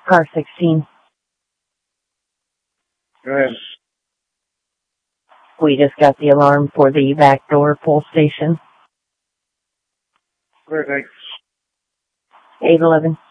Car 16. Go ahead. We just got the alarm for the back door pull station. Clear, thanks. 811.